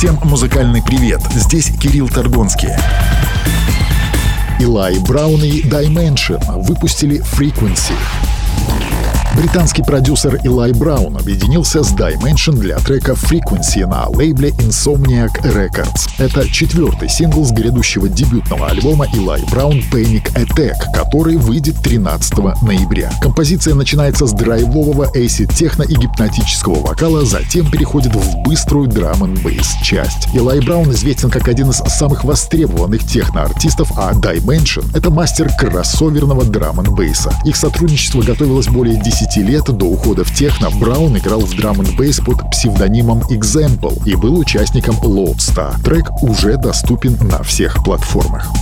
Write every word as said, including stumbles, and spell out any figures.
Всем музыкальный привет, здесь Кирилл Торгонский. Eli Brown и Dimension выпустили Frequency. Британский продюсер Eli Brown объединился с Dimension для трека Frequency на лейбле Insomniac Records. Это четвертый сингл с грядущего дебютного альбома Eli Brown Panic Attack, который выйдет тринадцатого ноября. Композиция начинается с драйвового эйсид-техно и гипнотического вокала, затем переходит в быструю драм-н-бейс часть. Eli Brown известен как один из самых востребованных техно-артистов, а Dimension — это мастер кроссоверного драм-н-бейса. Их сотрудничество готовилось более десяти лет. До ухода в техно Браун играл в драм-н-бейс под псевдонимом Example и был участником Lodestar. Трек уже доступен на всех платформах.